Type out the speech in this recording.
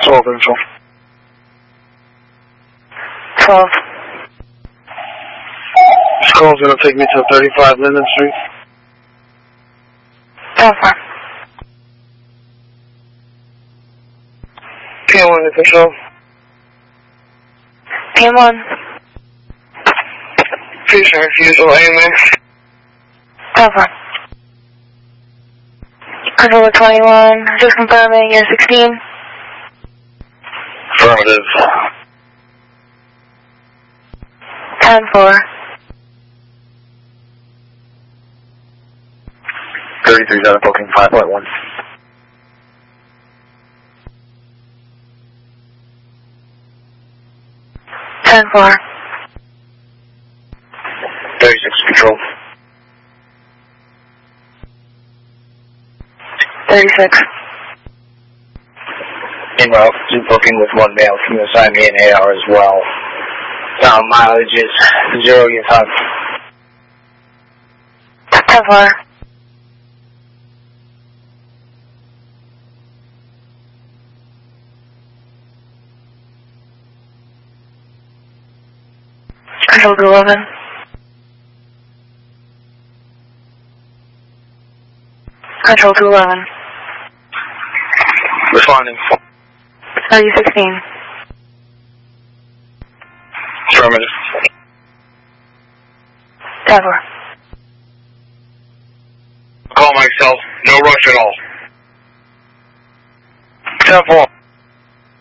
12 control. 12. This call's going to take me to 35 Linden Street. Alpha. PM1 to control. PM1. Patient refusal, AMA. Alpha. Controller 21, just confirming you're 16. Affirmative. 10-4. 33 out of booking 5.1. Ten 4. 36 control. 36. En route to booking with 1 male. Can you assign me an AR as well? Mileage is 0 your time. 10-4. Control 211. Control 211. Responding. 3016. Affirmative. 10-4. Call myself. No rush at all. 10-4.